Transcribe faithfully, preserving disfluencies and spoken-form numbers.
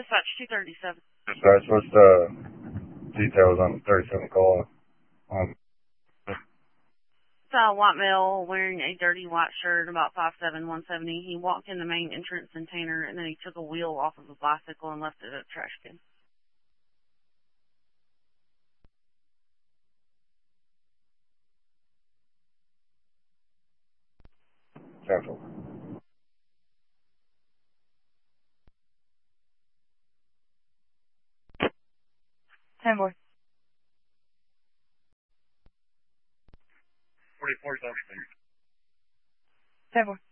Dispatch two thirty-seven. Dispatch, what's the details on the thirty-seven call? Um, Saw a white male wearing a dirty white shirt, about five seven, one seventy. He walked in the main entrance in Tanner, and then he took a wheel off of a bicycle and left it at a trash can. Central. ten four. forty-four something. ten four.